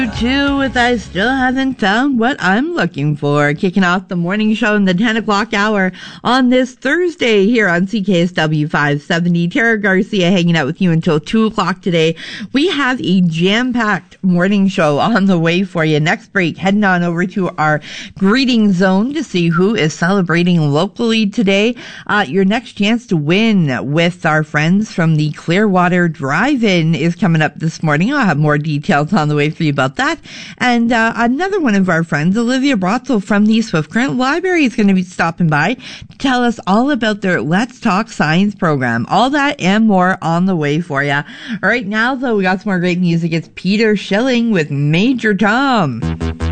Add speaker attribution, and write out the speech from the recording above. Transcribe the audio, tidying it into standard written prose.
Speaker 1: Two with I Still Haven't Found What I'm Looking For, kicking off the morning show in the 10 o'clock hour on this Thursday here on CKSW 570. Tara Garcia hanging out with you until 2 o'clock today. We have a jam-packed morning show on the way for you. Next break, heading on over to our greeting zone to see who is celebrating locally today. Your next chance to win with our friends from the Clearwater Drive-In is coming up this morning. I'll have more details on the way for you about that. And another one of our friends, Olivia Brotzel from the Swift Current Library, is going to be stopping by to tell us all about their Let's Talk Science program. All that and more on the way for you. All right, now, though, we got some more great music. It's Peter Schilling with Major Tom.